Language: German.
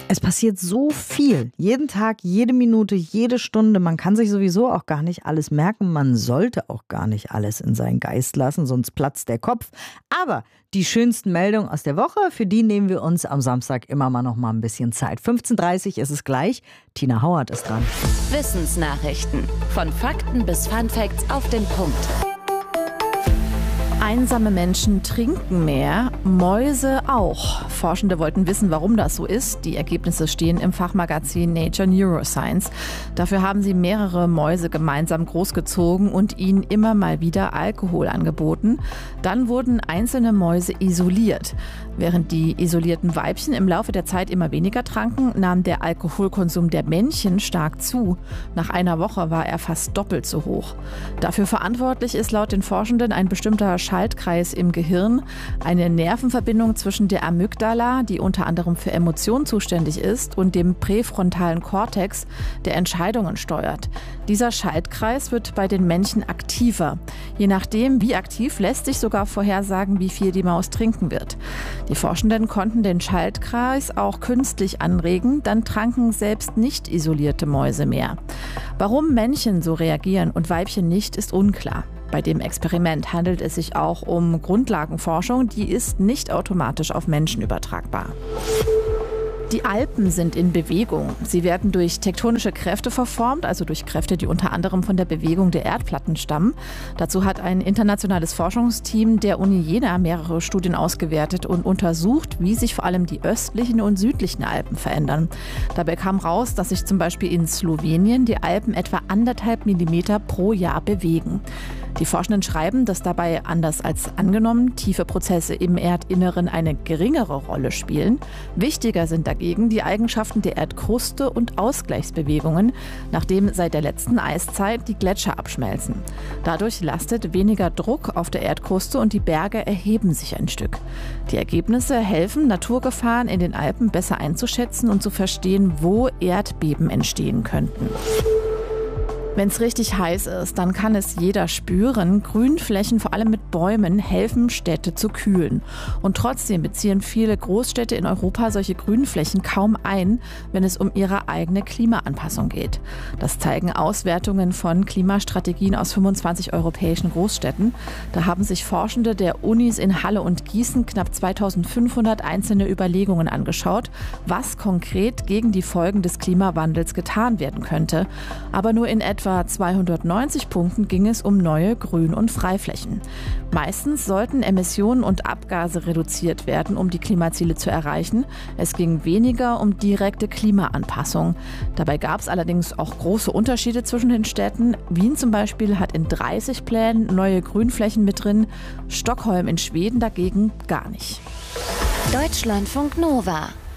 Es passiert so viel. Jeden Tag, jede Minute, jede Stunde. Man kann sich sowieso auch gar nicht alles merken. Man sollte auch gar nicht alles in seinen Geist lassen, sonst platzt der Kopf. Aber die schönsten Meldungen aus der Woche, für die nehmen wir uns am Samstag immer mal noch mal ein bisschen Zeit. 15:30 Uhr ist es gleich. Tina Hauert ist dran. Wissensnachrichten. Von Fakten bis Funfacts auf den Punkt. Einsame Menschen trinken mehr, Mäuse auch. Forschende wollten wissen, warum das so ist. Die Ergebnisse stehen im Fachmagazin Nature Neuroscience. Dafür haben sie mehrere Mäuse gemeinsam großgezogen und ihnen immer mal wieder Alkohol angeboten. Dann wurden einzelne Mäuse isoliert. Während die isolierten Weibchen im Laufe der Zeit immer weniger tranken, nahm der Alkoholkonsum der Männchen stark zu. Nach einer Woche war er fast doppelt so hoch. Dafür verantwortlich ist laut den Forschenden ein bestimmter Schaltkreis im Gehirn, eine Nervenverbindung zwischen der Amygdala, die unter anderem für Emotionen zuständig ist, und dem präfrontalen Kortex, der Entscheidungen steuert. Dieser Schaltkreis wird bei den Männchen aktiver. Je nachdem, wie aktiv, lässt sich sogar vorhersagen, wie viel die Maus trinken wird. Die Forschenden konnten den Schaltkreis auch künstlich anregen, dann tranken selbst nicht isolierte Mäuse mehr. Warum Männchen so reagieren und Weibchen nicht, ist unklar. Bei dem Experiment handelt es sich auch um Grundlagenforschung, die ist nicht automatisch auf Menschen übertragbar. Die Alpen sind in Bewegung. Sie werden durch tektonische Kräfte verformt, also durch Kräfte, die unter anderem von der Bewegung der Erdplatten stammen. Dazu hat ein internationales Forschungsteam der Uni Jena mehrere Studien ausgewertet und untersucht, wie sich vor allem die östlichen und südlichen Alpen verändern. Dabei kam raus, dass sich zum Beispiel in Slowenien die Alpen etwa 1,5 Millimeter pro Jahr bewegen. Die Forschenden schreiben, dass dabei, anders als angenommen, tiefe Prozesse im Erdinneren eine geringere Rolle spielen. Wichtiger sind dagegen die Eigenschaften der Erdkruste und Ausgleichsbewegungen, nachdem seit der letzten Eiszeit die Gletscher abschmelzen. Dadurch lastet weniger Druck auf der Erdkruste und die Berge erheben sich ein Stück. Die Ergebnisse helfen, Naturgefahren in den Alpen besser einzuschätzen und zu verstehen, wo Erdbeben entstehen könnten. Wenn es richtig heiß ist, dann kann es jeder spüren. Grünflächen, vor allem mit Bäumen, helfen, Städte zu kühlen. Und trotzdem beziehen viele Großstädte in Europa solche Grünflächen kaum ein, wenn es um ihre eigene Klimaanpassung geht. Das zeigen Auswertungen von Klimastrategien aus 25 europäischen Großstädten. Da haben sich Forschende der Unis in Halle und Gießen knapp 2500 einzelne Überlegungen angeschaut, was konkret gegen die Folgen des Klimawandels getan werden könnte. Aber nur in etwa 290 Punkten ging es um neue Grün- und Freiflächen. Meistens sollten Emissionen und Abgase reduziert werden, um die Klimaziele zu erreichen. Es ging weniger um direkte Klimaanpassung. Dabei gab es allerdings auch große Unterschiede zwischen den Städten. Wien zum Beispiel hat in 30 Plänen neue Grünflächen mit drin, Stockholm in Schweden dagegen gar nicht. Deutschlandfunk Nova